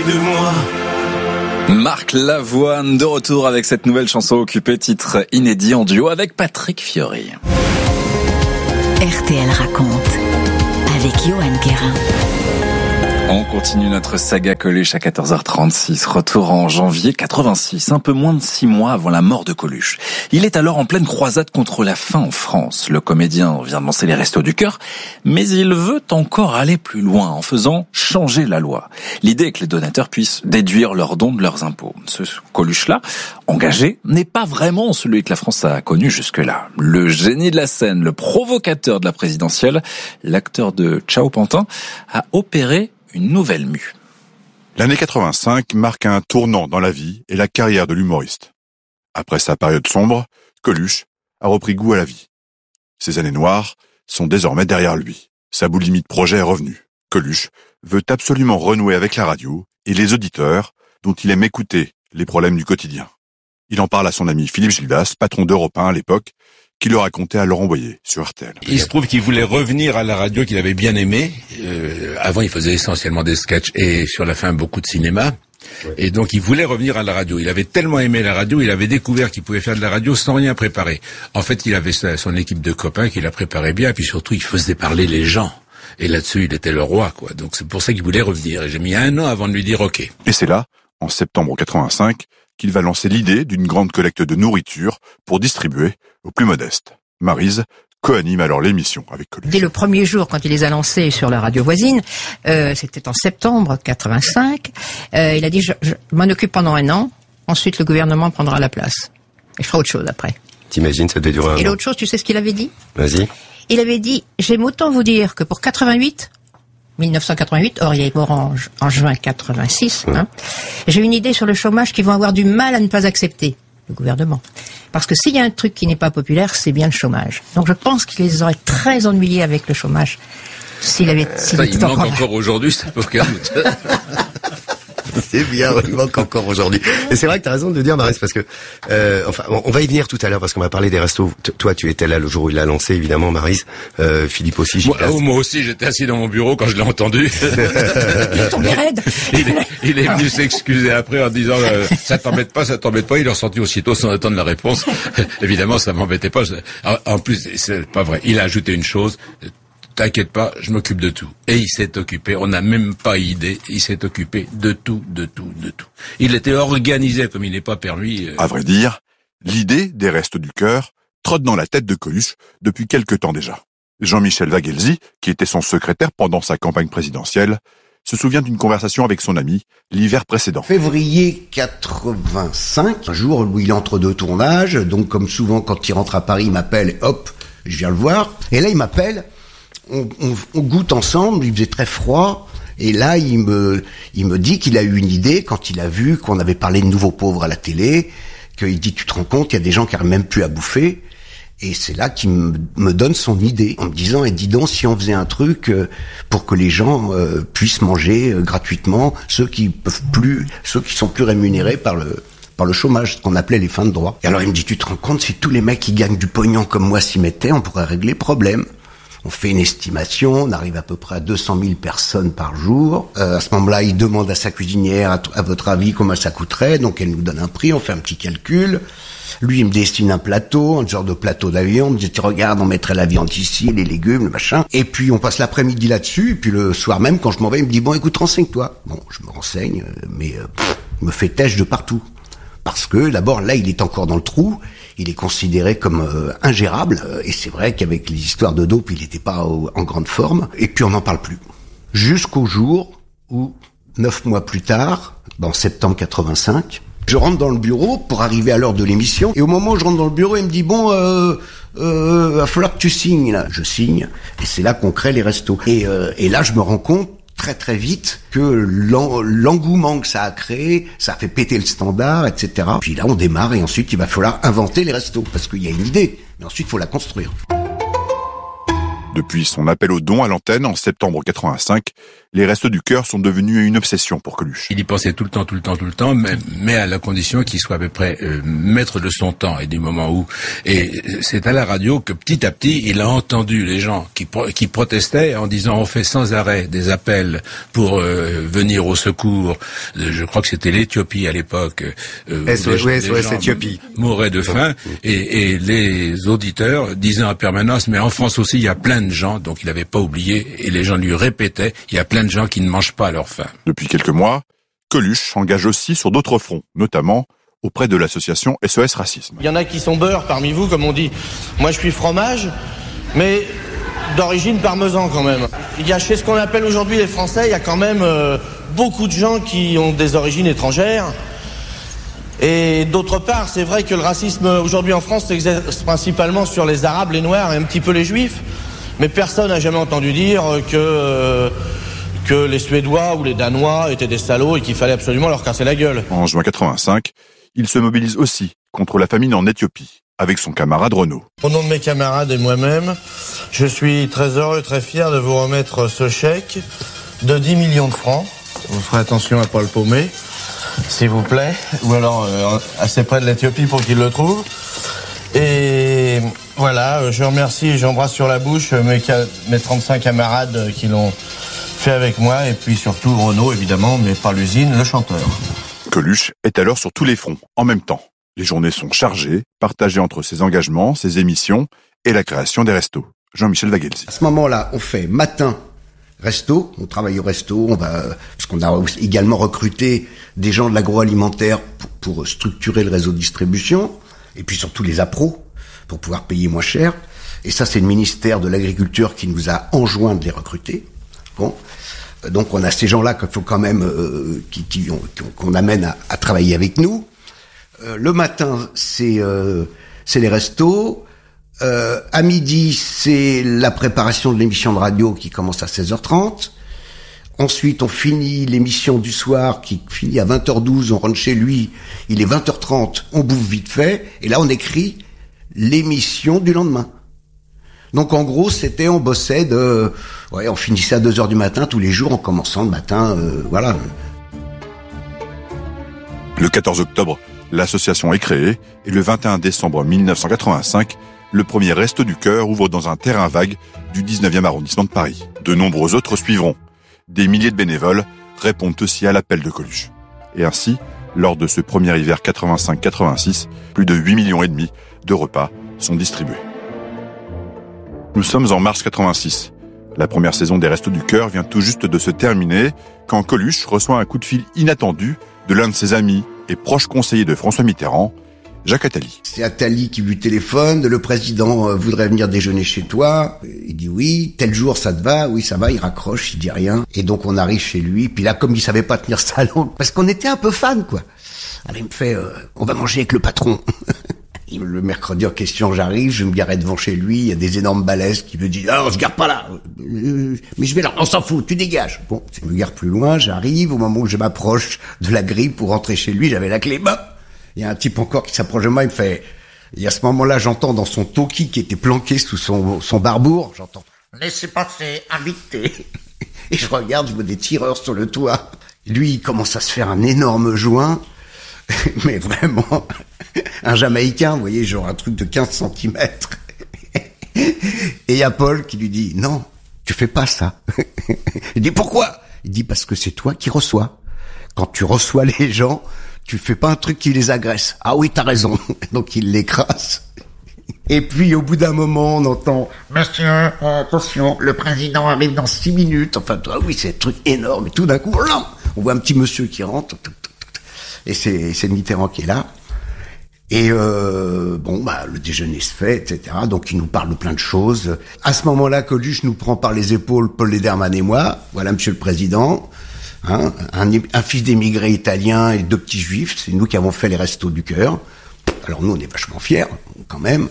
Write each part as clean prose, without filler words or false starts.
de moi. Marc Lavoine de retour avec cette nouvelle chanson Occupé, titre inédit en duo avec Patrick Fiori. RTL raconte avec Johan Guérin. On continue notre saga Coluche à 14h36. Retour en janvier 86, un peu moins de 6 mois avant la mort de Coluche. Il est alors en pleine croisade contre la faim en France. Le comédien vient de lancer les Restos du Cœur, mais il veut encore aller plus loin en faisant changer la loi. L'idée est que les donateurs puissent déduire leurs dons de leurs impôts. Ce Coluche-là, engagé, n'est pas vraiment celui que la France a connu jusque-là. Le génie de la scène, le provocateur de la présidentielle, l'acteur de Ciao Pantin, a opéré une nouvelle mue. L'année 85 marque un tournant dans la vie et la carrière de l'humoriste. Après sa période sombre, Coluche a repris goût à la vie. Ses années noires sont désormais derrière lui. Sa boulimie de projet est revenue. Coluche veut absolument renouer avec la radio et les auditeurs dont il aime écouter les problèmes du quotidien. Il en parle à son ami Philippe Gildas, patron d'Europe 1 à l'époque, qui le racontait à Laurent Boyer sur RTL. Il se trouve qu'il voulait revenir à la radio qu'il avait bien aimé. Avant, il faisait essentiellement des sketchs et sur la fin, beaucoup de cinéma. Et donc, il voulait revenir à la radio. Il avait tellement aimé la radio, il avait découvert qu'il pouvait faire de la radio sans rien préparer. En fait, il avait son équipe de copains qui la préparait bien, et puis surtout, il faisait parler les gens. Et là-dessus, il était le roi, quoi. Donc, c'est pour ça qu'il voulait revenir. Et j'ai mis 1 an avant de lui dire OK. Et c'est là, en septembre 85, qu'il va lancer l'idée d'une grande collecte de nourriture pour distribuer aux plus modestes. Maryse co-anime alors l'émission avec Coluche. Dès le premier jour, quand il les a lancés sur la radio voisine, c'était en septembre 85, il a dit je m'en occupe pendant 1 an, ensuite le gouvernement prendra la place. Et je ferai autre chose après. T'imagines, ça devait durer 1 an. Et l'autre chose, tu sais ce qu'il avait dit ? Vas-y. Il avait dit, j'aime autant vous dire que pour 1988, or il y a eu Orange en juin 86, j'ai une idée sur le chômage qu'ils vont avoir du mal à ne pas accepter, le gouvernement. Parce que s'il y a un truc qui n'est pas populaire, c'est bien le chômage. Donc je pense qu'il les aurait très ennuyés avec le chômage. Il manque encore aujourd'hui, ça peut regarder. C'est bien, il manque encore aujourd'hui. Et c'est vrai que t'as raison de le dire, Maryse, parce que, on va y venir tout à l'heure, parce qu'on va parler des restos. Toi, tu étais là le jour où il l'a lancé, évidemment, Maryse. Philippe aussi, moi aussi, j'étais assis dans mon bureau quand je l'ai entendu. Il est venu s'excuser après en disant, ça t'embête pas. Il est ressorti aussitôt sans attendre la réponse. Évidemment, ça m'embêtait pas. En plus, c'est pas vrai. Il a ajouté une chose. T'inquiète pas, je m'occupe de tout. Et il s'est occupé, on n'a même pas idée, il s'est occupé de tout. Il était organisé comme il n'est pas permis. À vrai dire, l'idée des Restos du Cœur trotte dans la tête de Coluche depuis quelque temps déjà. Jean-Michel Vaguelzi, qui était son secrétaire pendant sa campagne présidentielle, se souvient d'une conversation avec son ami l'hiver précédent. Février 85, un jour où il est entre 2 tournages, donc comme souvent quand il rentre à Paris, il m'appelle, hop, je viens le voir. Et là il m'appelle, on goûte ensemble, il faisait très froid, et là il me dit qu'il a eu une idée quand il a vu qu'on avait parlé de Nouveaux Pauvres à la télé, qu'il dit tu te rends compte, il y a des gens qui n'arrivent même plus à bouffer. Et c'est là qu'il me donne son idée, en me disant, dis donc, si on faisait un truc pour que les gens puissent manger gratuitement, ceux qui sont plus rémunérés par le chômage, ce qu'on appelait les fins de droit. Et alors il me dit, tu te rends compte, si tous les mecs qui gagnent du pognon comme moi s'y mettaient, on pourrait régler le problème. On fait une estimation, on arrive à peu près à 200 000 personnes par jour. À ce moment-là, il demande à sa cuisinière, à votre avis, comment ça coûterait. Donc elle nous donne un prix, on fait un petit calcul. Lui, il me destine un plateau, un genre de plateau d'avion. Il me dit, regarde, on mettrait la viande ici, les légumes, le machin. Et puis, on passe l'après-midi là-dessus. Et puis, le soir même, quand je m'en vais, il me dit, bon, écoute, renseigne-toi. Bon, je me renseigne, mais il me fait têche de partout. Parce que, d'abord, là, il est encore dans le trou. Il est considéré comme ingérable. Et c'est vrai qu'avec les histoires de dope, il n'était pas en grande forme. Et puis, on n'en parle plus. Jusqu'au jour où, 9 mois plus tard, en septembre 85, je rentre dans le bureau pour arriver à l'heure de l'émission. Et au moment où je rentre dans le bureau, il me dit, bon, va falloir que tu signes, là. Je signe. Et c'est là qu'on crée les restos. Et là, je me rends compte très très vite que l'engouement que ça a créé, ça a fait péter le standard, etc. Puis là, on démarre et ensuite, il va falloir inventer les restos. Parce qu'il y a une idée, mais ensuite, il faut la construire. Depuis son appel aux dons à l'antenne en septembre 85, les Restos du Cœur sont devenus une obsession pour Coluche. Il y pensait tout le temps, mais à la condition qu'il soit à peu près maître de son temps et du moment où. Et c'est à la radio que petit à petit, il a entendu les gens qui protestaient en disant on fait sans arrêt des appels pour venir au secours. Je crois que c'était l'Éthiopie à l'époque. SOS Éthiopie. Mouraient de faim et les auditeurs disaient en permanence mais en France aussi il y a plein de gens, donc il n'avait pas oublié et les gens lui répétaient il y a plein de gens qui ne mangent pas à leur faim. Depuis quelques mois, Coluche s'engage aussi sur d'autres fronts, notamment auprès de l'association SOS Racisme. Il y en a qui sont beurre parmi vous, comme on dit. Moi, je suis fromage, mais d'origine parmesan quand même. Il y a chez ce qu'on appelle aujourd'hui les Français, il y a quand même beaucoup de gens qui ont des origines étrangères. Et d'autre part, c'est vrai que le racisme aujourd'hui en France s'exerce principalement sur les Arabes, les Noirs et un petit peu les Juifs. Mais personne n'a jamais entendu dire que les Suédois ou les Danois étaient des salauds et qu'il fallait absolument leur casser la gueule. En juin 85, il se mobilise aussi contre la famine en Éthiopie, avec son camarade Renaud. Au nom de mes camarades et moi-même, je suis très heureux et très fier de vous remettre ce chèque de 10 millions de francs. Vous ferez attention à pas le paumer, s'il vous plaît, ou alors assez près de l'Éthiopie pour qu'il le trouve. Et voilà, je remercie et j'embrasse sur la bouche mes 35 camarades qui l'ont fait avec moi, et puis surtout Renaud, évidemment, mais pas l'usine, le chanteur. Coluche est alors sur tous les fronts, en même temps. Les journées sont chargées, partagées entre ses engagements, ses émissions et la création des restos. Jean-Michel Vagelzi. À ce moment-là, on fait matin resto, on travaille au resto, parce qu'on a également recruté des gens de l'agroalimentaire pour structurer le réseau de distribution, et puis surtout les appros, pour pouvoir payer moins cher. Et ça, c'est le ministère de l'Agriculture qui nous a enjoint de les recruter. Bon. Donc on a ces gens-là qu'il faut quand même qu'on amène à travailler avec nous. Le matin, c'est les restos. À midi, c'est la préparation de l'émission de radio qui commence à 16h30. Ensuite, on finit l'émission du soir qui finit à 20h12, on rentre chez lui, il est 20h30, on bouffe vite fait, et là on écrit l'émission du lendemain. Donc en gros, on bossait on finissait à 2h du matin tous les jours en commençant le matin, voilà. Le 14 octobre, l'association est créée, et le 21 décembre 1985, le premier Resto du Cœur ouvre dans un terrain vague du 19e arrondissement de Paris. De nombreux autres suivront. Des milliers de bénévoles répondent aussi à l'appel de Coluche. Et ainsi, lors de ce premier hiver 85-86, plus de 8,5 millions de repas sont distribués. Nous sommes en mars 86. La première saison des Restos du Cœur vient tout juste de se terminer quand Coluche reçoit un coup de fil inattendu de l'un de ses amis et proche conseiller de François Mitterrand, Jacques Attali. C'est Attali qui lui téléphone, le président voudrait venir déjeuner chez toi. Il dit oui, tel jour ça te va? Oui, ça va, il raccroche, il dit rien. Et donc on arrive chez lui, puis là comme il savait pas tenir sa langue, parce qu'on était un peu fans quoi. Alors il me fait, on va manger avec le patron. Le mercredi en question, j'arrive, je me garais devant chez lui, il y a des énormes balaises qui me disent « Ah, on se gare pas là, mais je vais là, on s'en fout, tu dégages !» Bon, je me gare plus loin, j'arrive, au moment où je m'approche de la grille pour rentrer chez lui, j'avais la clé, il y a un type encore qui s'approche de moi, il me fait... Et à ce moment-là, j'entends dans son toki qui était planqué sous son barbour, j'entends « Laissez passer, invité !» Et je regarde, je vois des tireurs sur le toit. Lui, il commence à se faire un énorme joint, mais vraiment... un Jamaïcain, vous voyez, genre un truc de 15 cm. Et il y a Paul qui lui dit, non, tu fais pas ça. Il dit, pourquoi? Il dit, parce que c'est toi qui reçois. Quand tu reçois les gens, tu fais pas un truc qui les agresse. Ah oui, t'as raison. Donc il l'écrasse. Et puis au bout d'un moment, on entend, monsieur, attention, le président arrive dans 6 minutes. Enfin, toi, oui, c'est un truc énorme. Et tout d'un coup, on voit un petit monsieur qui rentre. Et c'est Mitterrand qui est là. Et le déjeuner se fait, etc. Donc il nous parle de plein de choses. À ce moment-là, Coluche nous prend par les épaules, Paul Lederman et moi. Voilà, Monsieur le Président, un fils d'émigré italien et 2 petits juifs. C'est nous qui avons fait les Restos du Cœur. Alors nous, on est vachement fiers, quand même.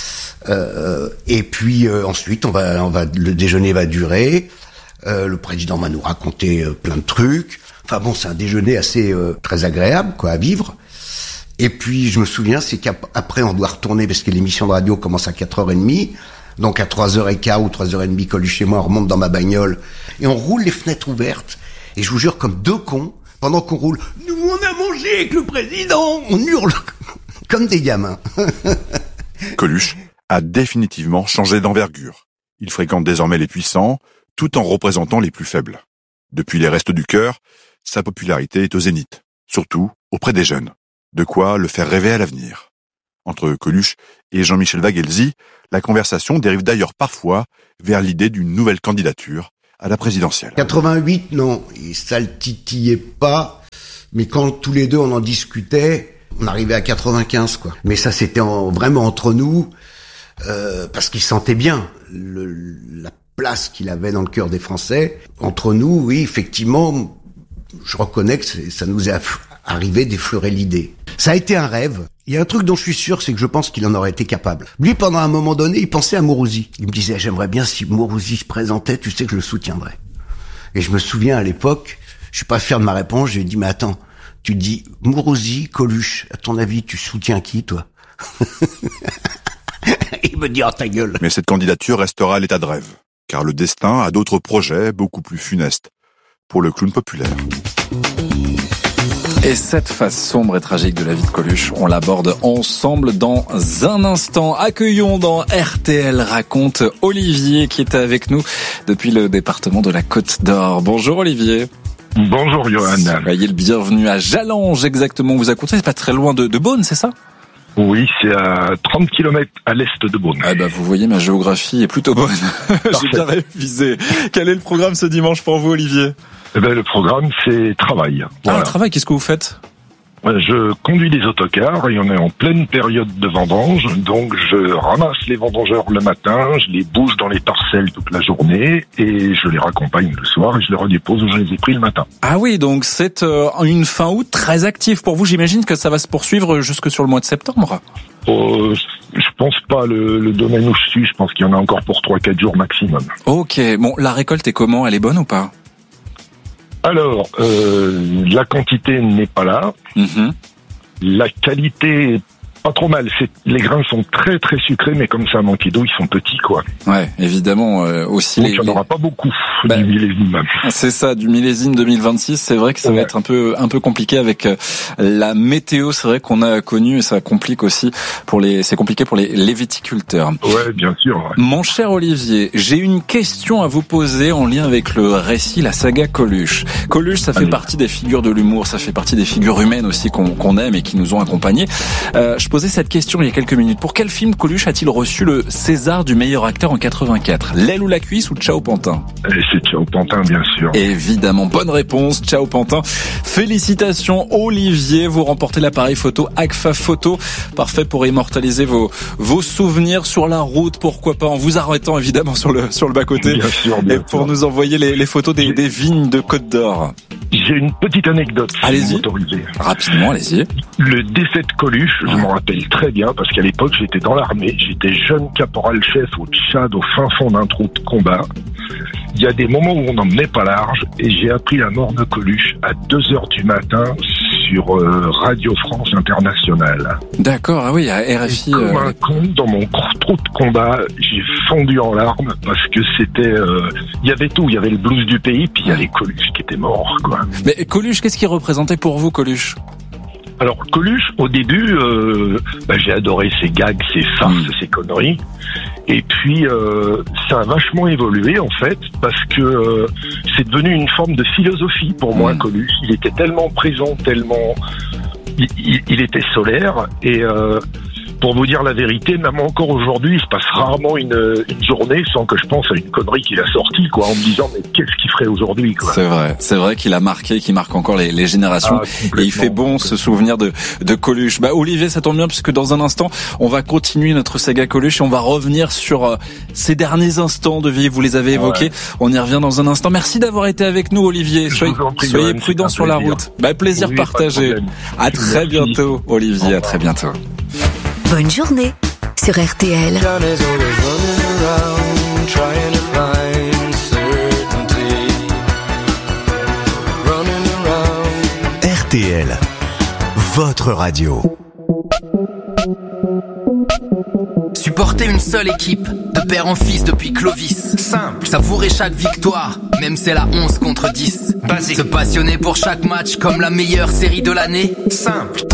Et puis ensuite, le déjeuner va durer. Le président va nous raconter plein de trucs. Enfin bon, c'est un déjeuner assez très agréable, quoi, à vivre. Et puis, je me souviens, c'est qu'après, on doit retourner, parce que l'émission de radio commence à 4h30, Donc à 3h15 ou 3h30, Coluche et moi, on remonte dans ma bagnole et on roule les fenêtres ouvertes. Et je vous jure, comme deux cons, pendant qu'on roule, nous on a mangé avec le président, on hurle comme des gamins. Coluche a définitivement changé d'envergure. Il fréquente désormais les puissants, tout en représentant les plus faibles. Depuis les Restos du Cœur, sa popularité est au zénith, surtout auprès des jeunes. De quoi le faire rêver à l'avenir. Entre Coluche et Jean-Michel Vaguelzy, la conversation dérive d'ailleurs parfois vers l'idée d'une nouvelle candidature à la présidentielle. 88, non, ça le titillait pas, mais quand tous les deux on en discutait, on arrivait à 95, quoi. Mais ça c'était vraiment entre nous, parce qu'il sentait bien la place qu'il avait dans le cœur des Français. Entre nous, oui, effectivement, je reconnais que ça nous est arrivé d'effleurer l'idée. Ça a été un rêve. Il y a un truc dont je suis sûr, c'est que je pense qu'il en aurait été capable. Lui, pendant un moment donné, il pensait à Mourouzi. Il me disait, j'aimerais bien si Mourouzi se présentait, tu sais que je le soutiendrais. Et je me souviens à l'époque, je suis pas fier de ma réponse, j'ai dit, mais attends, tu dis Mourouzi, Coluche, à ton avis, tu soutiens qui, toi? Il me dit, oh ta gueule. Mais cette candidature restera l'état de rêve, car le destin a d'autres projets beaucoup plus funestes pour le clown populaire. Et cette face sombre et tragique de la vie de Coluche, on l'aborde ensemble dans un instant. Accueillons dans RTL Raconte Olivier qui est avec nous depuis le département de la Côte d'Or. Bonjour Olivier. Bonjour Johan. Soyez le bienvenu à Jalange exactement. On vous a compté, c'est pas très loin de Beaune, c'est ça ? Oui, c'est à 30 km à l'est de Beaune. Ah bah vous voyez, ma géographie est plutôt bonne. J'ai bien révisé. Quel est le programme ce dimanche pour vous Olivier ? Eh ben, le programme, c'est travail. Voilà. Ah, travail, qu'est-ce que vous faites ? Je conduis des autocars et on est en pleine période de vendange, donc je ramasse les vendangeurs le matin, je les bouge dans les parcelles toute la journée et je les raccompagne le soir et je les redépose où je les ai pris le matin. Ah oui, donc c'est une fin août très active pour vous. J'imagine que ça va se poursuivre jusque sur le mois de septembre. Je pense pas le domaine où je suis, je pense qu'il y en a encore pour 3-4 jours maximum. Ok, bon, la récolte est comment ? Elle est bonne ou pas ? Alors, la quantité n'est pas là. Mm-hmm. La qualité est pas trop mal. Les grains sont très très sucrés, mais comme c'est un manqué d'eau, ils sont petits, quoi. Ouais, évidemment. Aussi. Donc il n'y en aura pas beaucoup du millésime. C'est ça, du millésime 2026. C'est vrai que ça va être un peu compliqué avec la météo. C'est vrai qu'on a connu et ça complique aussi c'est compliqué pour les viticulteurs. Ouais, bien sûr. Ouais. Mon cher Olivier, j'ai une question à vous poser en lien avec le récit, la saga Coluche. Coluche, ça fait partie des figures de l'humour, ça fait partie des figures humaines aussi qu'on aime et qui nous ont accompagnés. Je posais cette question il y a quelques minutes. Pour quel film Coluche a-t-il reçu le César du meilleur acteur en 84 ? L'aile ou la cuisse ou Ciao Pantin ? Et c'est Ciao Pantin, bien sûr. Évidemment, bonne réponse, Ciao Pantin. Félicitations Olivier, vous remportez l'appareil photo Agfa Photo, parfait pour immortaliser vos souvenirs sur la route, pourquoi pas, en vous arrêtant évidemment sur le bas-côté. Bien sûr. Et pour nous envoyer les photos des vignes de Côte d'Or. J'ai une petite anecdote. Allez-y. Rapidement, allez-y. Le décès de Coluche, je m'en rappelle très bien parce qu'à l'époque, j'étais dans l'armée, j'étais jeune caporal-chef au Tchad, au fin fond d'un trou de combat. Il y a des moments où on n'en menait pas large et j'ai appris la mort de Coluche à 2h du matin sur Radio France Internationale. D'accord, ah oui, à RFI. Comme un con, dans mon trou de combat, j'ai fondu en larmes parce que c'était... il y avait tout, il y avait le blues du pays, puis il y avait Coluche qui était mort, quoi. Mais Coluche, qu'est-ce qu'il représentait pour vous, Coluche ? Alors Coluche, au début, j'ai adoré ses gags, ses farces, ses conneries. Et puis, ça a vachement évolué, en fait, parce que c'est devenu une forme de philosophie pour moi, Coluche. Il était tellement présent, tellement... Il était solaire, et... pour vous dire la vérité, même encore aujourd'hui, il se passe rarement une journée sans que je pense à une connerie qu'il a sortie, quoi, en me disant mais qu'est-ce qu'il ferait aujourd'hui, quoi. C'est vrai qu'il a marqué, qu'il marque encore les générations, et il fait bon se souvenir de Coluche. Olivier, ça tombe bien puisque dans un instant, on va continuer notre saga Coluche et on va revenir sur ces derniers instants de vie. Vous les avez évoqués. On y revient dans un instant. Merci d'avoir été avec nous, Olivier. Soyez prudent sur la route. Plaisir partagé. À très bientôt, Olivier. À très bientôt. Bonne journée sur RTL. RTL, votre radio. Supporter une seule équipe, de père en fils depuis Clovis. Simple. Savourer chaque victoire, même c'est la 11 contre 10. Basique. Se passionner pour chaque match comme la meilleure série de l'année. Simple.